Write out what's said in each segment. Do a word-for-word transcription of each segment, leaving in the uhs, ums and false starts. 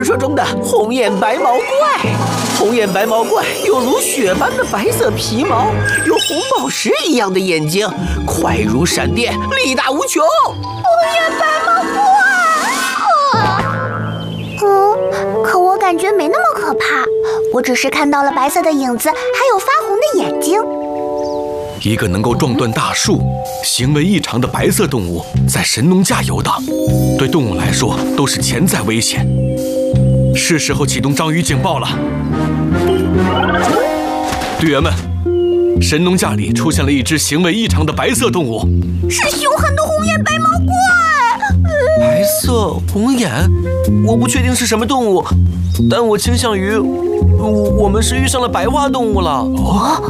说中的红眼白毛怪。红眼白毛怪有如雪般的白色皮毛，有红宝石一样的眼睛，快如闪电，力大无穷。 红眼白毛怪，啊、嗯，可我感觉没那么可怕，我只是看到了白色的影子，还有发红的眼睛。 一个能够撞断大树、行为异常的白色动物在神农架游荡，对动物来说都是潜在危险。是时候启动章鱼警报了。队员们，神农架里出现了一只行为异常的白色动物， 是凶狠的红眼白毛怪。 白色红眼，我不确定是什么动物，但我倾向于，我我们是遇上了白化动物了。哦，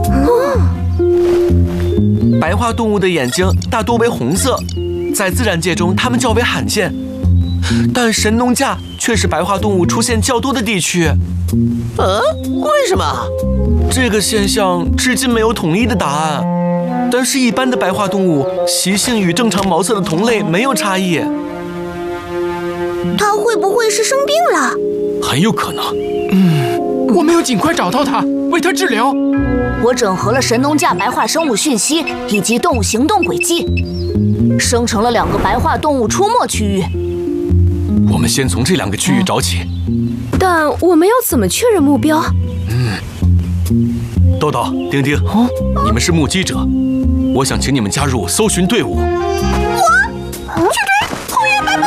嗯，白化动物的眼睛大多为红色，在自然界中它们较为罕见，但神农架却是白化动物出现较多的地区。呃，为什么？这个现象至今没有统一的答案。但是，一般的白化动物习性与正常毛色的同类没有差异。 它会不会是生病了？ 很有可能。 嗯，我们要尽快找到它，为它治疗。 我整合了神农架白化生物讯息以及动物行动轨迹，生成了两个白化动物出没区域。 我们先从这两个区域找起。 但我们要怎么确认目标？ 嗯，豆豆、丁丁，哦、你们是目击者，我想请你们加入搜寻队伍。 我去追红眼白毛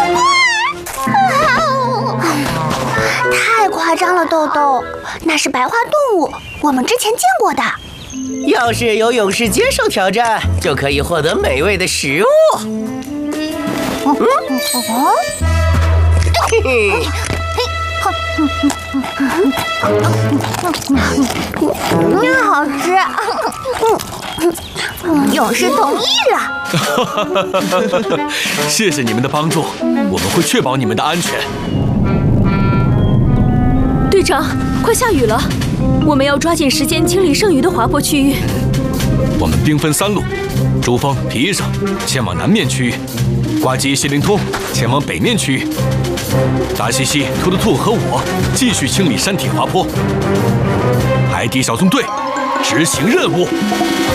怪！太夸张了，豆豆，那是白化动物，我们之前见过的。 要是有勇士接受挑战，就可以获得美味的食物。嗯，哦，嘿嘿。 真好吃！勇士同意了。 谢谢你们的帮助，我们会确保你们的安全。 队长，快下雨了，我们要抓紧时间清理剩余的滑坡区域。 我们兵分三路，朱峰、皮医生前往南面区域，呱唧、谢灵通前往北面区域。达西西、兔兔兔和我继续清理山体滑坡，海底小纵队执行任务。